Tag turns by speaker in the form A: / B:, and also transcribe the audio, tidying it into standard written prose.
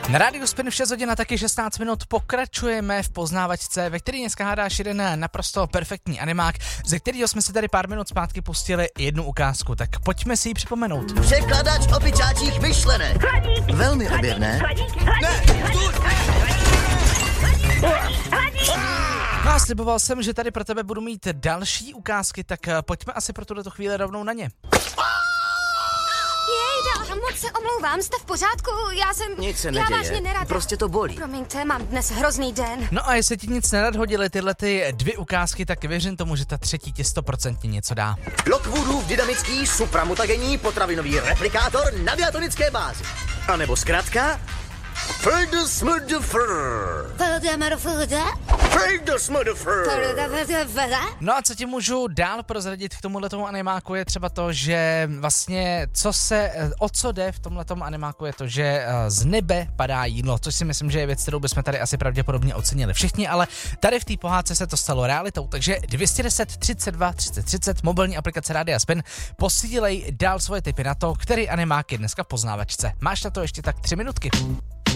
A: Na rádiu Spin v 6 hodin a taky 16 minut pokračujeme v poznávačce, ve který dneska hádáš jeden naprosto perfektní animák, ze kterého jsme si tady pár minut zpátky pustili jednu ukázku, tak pojďme si ji připomenout.
B: Překladač opičáčích myšlenek. Velmi objevné. Ne,
A: No a sliboval jsem, že tady pro tebe budu mít další ukázky, tak pojďme asi pro tuto chvíli rovnou na ně.
C: Jejda, moc se omlouvám, jste v pořádku?
B: Nic se
C: Já
B: neděje,
C: vážně nerada.
B: prostě to bolí.
C: Promiňte, mám dnes hrozný den.
A: No a jestli ti nic nenadhodily tyhle ty dvě ukázky, tak věřím tomu, že ta třetí ti 100% něco dá.
B: Lockwoodův dynamický supramutagenní potravinový replikátor na diatonické bázi. A nebo zkrátka
A: No a co ti můžu dál prozradit k tomuhletomu animáku je třeba to, že vlastně o co jde v tomhletom animáku je to, že z nebe padá jídlo, což si myslím, že je věc, kterou bychom tady asi pravděpodobně ocenili všichni, ale tady v té pohádce se to stalo realitou, takže 210 32 30 30 mobilní aplikace Rádia Spin, posílej dál svoje tipy na to, který animák je dneska v poznávačce. Máš na to ještě tak 3 minutky.